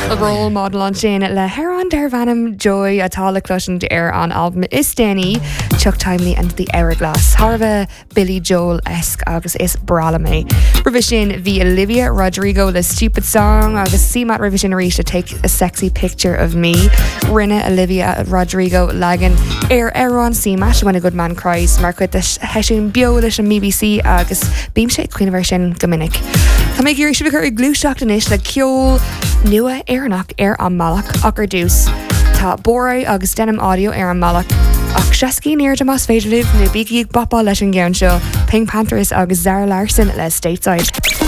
role model an sin le Heron Dervanam Joy atá le cluisiint an album Is Denny, Chuck Timely and the Hourglass. Harva Billy Joel-esque agus is brala mé. Revision the Olivia Rodrigo Le Stupid Song agus CMAT Revision Risha Take a Sexy Picture of Me. Rinne Olivia Rodrigo Lagan Aaron CMAT When a Good Man Cries Marquette Heshun Biolis and BBC agus Beam Shake Queen version Gomininic. Tá mé gur sibh chu glúisteach in is le ceol nua éarnach an malach ach ar dús. Tá Bora agus Denim Audio an malach ach seací níor de más féidirlih nó bíigh bopá leis an gceann seo Pink Panthers agus Zara Larson le Stateside.